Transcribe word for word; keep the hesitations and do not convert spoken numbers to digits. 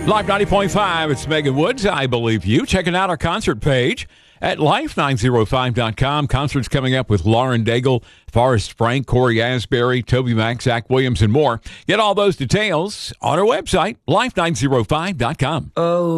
Live ninety point five, it's Megan Woods, I Believe You. Checking out our concert page at life nine oh five dot com. Concerts coming up with Lauren Daigle, Forrest Frank, Corey Asbury, Toby Mac, Zach Williams, and more. Get all those details on our website, life nine oh five dot com. Oh.